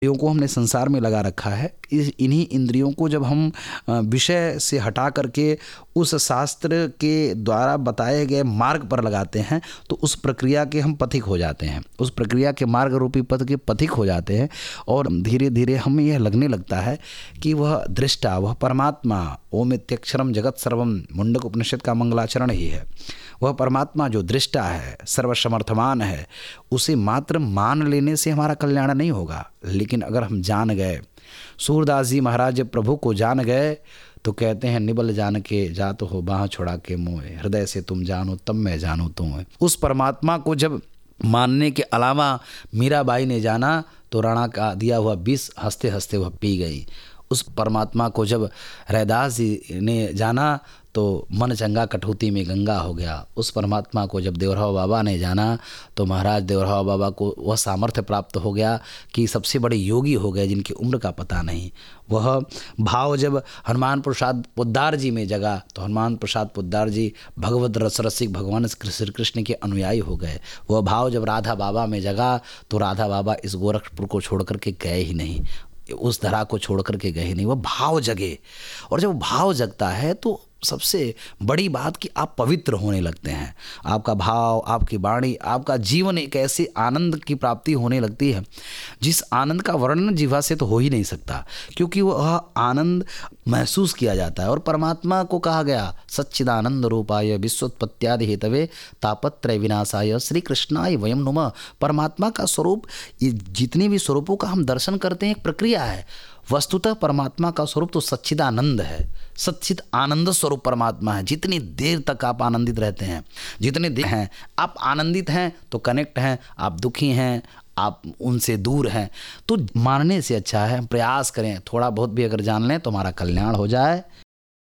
इंद्रियों को हमने संसार में लगा रखा है। इन्हीं इंद्रियों को जब हम विषय से हटा करके उस शास्त्र के द्वारा बताए गए मार्ग पर लगाते हैं तो उस प्रक्रिया के हम पथिक हो जाते हैं, उस प्रक्रिया के मार्ग रूपी पथ के पथिक हो जाते हैं। और धीरे धीरे हमें यह लगने लगता है कि वह दृष्टा, वह परमात्मा, ओम इत्यक्षरम जगत सर्वम, मुंडक उपनिषद का मंगलाचरण ही है। वह परमात्मा जो दृष्टा है, सर्वसमर्थमान है, उसे मात्र मान लेने से हमारा कल्याण नहीं होगा। लेकिन अगर हम जान गए, सूरदास जी महाराज जब प्रभु को जान गए तो कहते हैं, निबल जान के जात हो बाह छुड़ा के मोए, हृदय से तुम जानो तब मैं जानू तुम्हें। उस परमात्मा को जब मानने के अलावा मीराबाई ने जाना तो राणा का दिया हुआ विष हंसते हंसते वह पी गई। उस परमात्मा को जब रैदास जी ने जाना तो मन चंगा कठौती में गंगा हो गया। उस परमात्मा को जब देवराव बाबा ने जाना तो महाराज देवराव बाबा को वह सामर्थ्य प्राप्त हो गया कि सबसे बड़े योगी हो गए जिनकी उम्र का पता नहीं। वह भाव जब हनुमान प्रसाद पोद्दार जी में जगा तो हनुमान प्रसाद पोद्दार जी भगवत रसरसिक भगवान श्री कृष्ण के अनुयायी हो गए। वह भाव जब राधा बाबा में जगा तो राधा बाबा इस गोरखपुर को छोड़ करके गए ही नहीं, उस धरा को छोड़ करके गए नहीं, वह भाव जगे। और जब भाव जगता है तो सबसे बड़ी बात कि आप पवित्र होने लगते हैं। आपका भाव, आपकी वाणी, आपका जीवन एक ऐसे आनंद की प्राप्ति होने लगती है जिस आनंद का वर्णन जीवा से तो हो ही नहीं सकता, क्योंकि वह आनंद महसूस किया जाता है। और परमात्मा को कहा गया, सच्चिदानंद रूपाय विश्वोत्पत्त्यादि हेतवे तापत्रय विनाशाय श्री कृष्णाय वयम नुमः। परमात्मा का स्वरूप, ये जितने भी स्वरूपों का हम दर्शन करते हैं एक प्रक्रिया है। वस्तुतः परमात्मा का स्वरूप तो सच्चिदानंद है, सच्चिद आनंद स्वरूप परमात्मा है। जितनी देर तक आप आनंदित रहते हैं, जितने देर हैं आप आनंदित हैं तो कनेक्ट हैं, आप दुखी हैं आप उनसे दूर हैं। तो मानने से अच्छा है प्रयास करें, थोड़ा बहुत भी अगर जान लें तो हमारा कल्याण हो जाए।